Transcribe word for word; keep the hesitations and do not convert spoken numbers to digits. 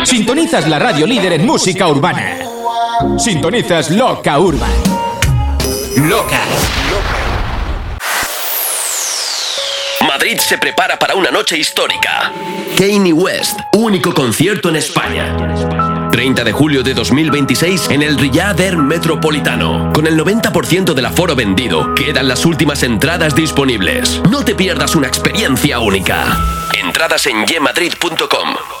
Sintonizas la radio líder en música urbana. Sintonizas Loca Urban. Loca. Madrid se prepara para una noche histórica. Kanye West, único concierto en España. treinta de julio de dos mil veintiséis en el Riyadh Air Metropolitano. Con el noventa por ciento del aforo vendido, quedan las últimas entradas disponibles. No te pierdas una experiencia única. Entradas en ye madrid punto com.